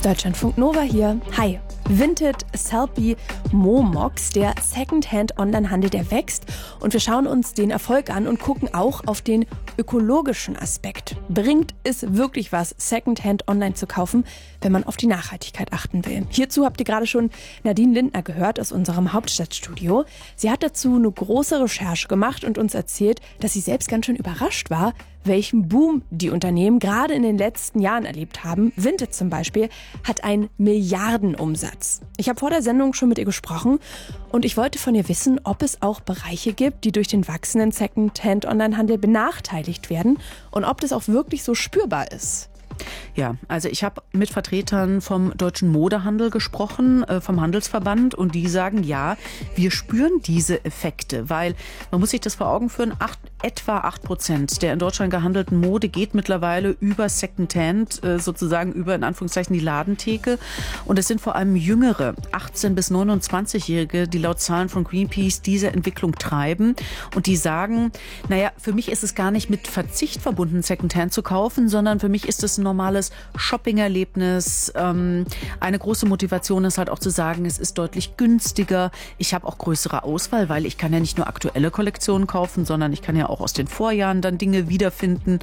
Deutschlandfunk Nova hier. Hi. Vinted, Sellpy, Momox, der Secondhand-Onlinehandel, der wächst. Und wir schauen uns den Erfolg an und gucken auch auf den ökologischen Aspekt. Bringt es wirklich was, Secondhand online zu kaufen, wenn man auf die Nachhaltigkeit achten will? Hierzu habt ihr gerade schon Nadine Lindner gehört aus unserem Hauptstadtstudio. Sie hat dazu eine große Recherche gemacht und uns erzählt, dass sie selbst ganz schön überrascht war, welchen Boom die Unternehmen gerade in den letzten Jahren erlebt haben. Vinted zum Beispiel hat einen Milliardenumsatz. Ich habe vor der Sendung schon mit ihr gesprochen und ich wollte von ihr wissen, ob es auch Bereiche gibt, die durch den wachsenden Secondhand-Onlinehandel benachteiligt werden und ob das auch wirklich so spürbar ist. Ja, also ich habe mit Vertretern vom deutschen Modehandel gesprochen, vom Handelsverband, und die sagen, ja, wir spüren diese Effekte, weil man muss sich das vor Augen führen, etwa 8% der in Deutschland gehandelten Mode geht mittlerweile über Secondhand, sozusagen über in Anführungszeichen die Ladentheke, und es sind vor allem jüngere, 18- bis 29-Jährige, die laut Zahlen von Greenpeace diese Entwicklung treiben, und die sagen, naja, für mich ist es gar nicht mit Verzicht verbunden, Secondhand zu kaufen, sondern für mich ist es ein normales Shopping-Erlebnis. Eine große Motivation ist halt auch zu sagen, es ist deutlich günstiger. Ich habe auch größere Auswahl, weil ich kann ja nicht nur aktuelle Kollektionen kaufen, sondern ich kann ja auch aus den Vorjahren dann Dinge wiederfinden.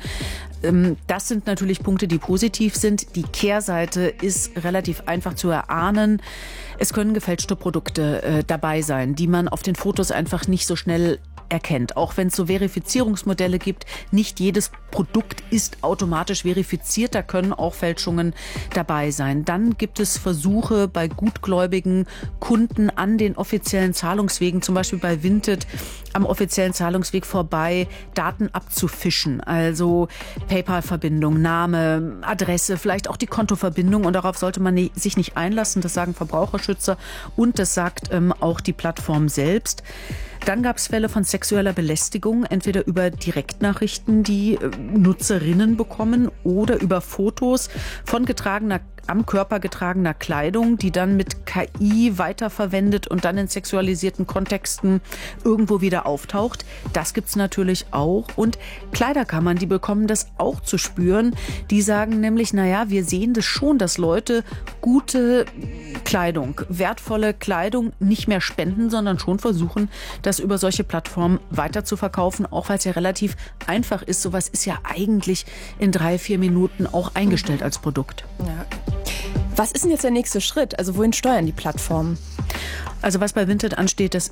Das sind natürlich Punkte, die positiv sind. Die Kehrseite ist relativ einfach zu erahnen. Es können gefälschte Produkte dabei sein, die man auf den Fotos einfach nicht so schnell erkennt. Auch wenn es so Verifizierungsmodelle gibt, nicht jedes Produkt ist automatisch verifiziert, da können auch Fälschungen dabei sein. Dann gibt es Versuche bei gutgläubigen Kunden an den offiziellen Zahlungswegen, zum Beispiel bei Vinted, am offiziellen Zahlungsweg vorbei, Daten abzufischen. Also PayPal-Verbindung, Name, Adresse, vielleicht auch die Kontoverbindung, und darauf sollte man sich nicht einlassen. Das sagen Verbraucherschützer und das sagt auch die Plattform selbst. Dann gab es Fälle von sexueller Belästigung, entweder über Direktnachrichten, die Nutzerinnen bekommen, oder über Fotos von am Körper getragener Kleidung, die dann mit KI weiterverwendet und dann in sexualisierten Kontexten irgendwo wieder auftaucht. Das gibt's natürlich auch. Und Kleiderkammern, die bekommen das auch zu spüren. Die sagen nämlich, naja, wir sehen das schon, dass Leute gute Kleidung, wertvolle Kleidung nicht mehr spenden, sondern schon versuchen, das über solche Plattformen weiter zu verkaufen, auch weil es ja relativ einfach ist. Sowas ist ja eigentlich in 3-4 Minuten auch eingestellt als Produkt. Ja. Was ist denn jetzt der nächste Schritt? Also wohin steuern die Plattformen? Also was bei Vinted ansteht, das